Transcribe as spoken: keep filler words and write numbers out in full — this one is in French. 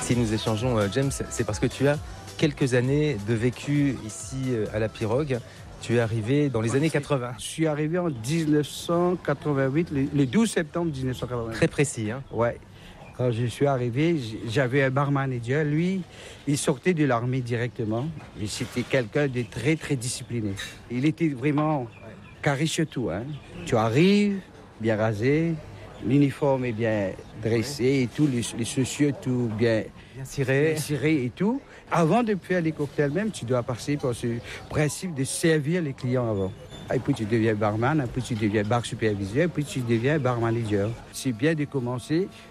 Si nous échangeons, euh, James, c'est parce que tu as quelques années de vécu ici euh, à la Pirogue. Tu es arrivé dans les années quatre-vingts. Je suis arrivé en dix-neuf cent quatre-vingt-huit, le, le douze septembre dix-neuf cent quatre-vingt-huit. Très précis, hein? Ouais. Quand je suis arrivé, j'avais un bar manager. Lui, il sortait de l'armée directement. Et c'était quelqu'un de très, très discipliné. Il était vraiment carré sur tout. Hein. Tu arrives, bien rasé, l'uniforme est bien dressé et tout, les, les chaussures, tout bien, bien ciré. bien ciré et tout. Avant de faire les cocktails même, tu dois passer par ce principe de servir les clients avant. Et puis tu deviens barman, puis tu deviens bar superviseur, puis tu deviens bar manager. C'est bien de commencer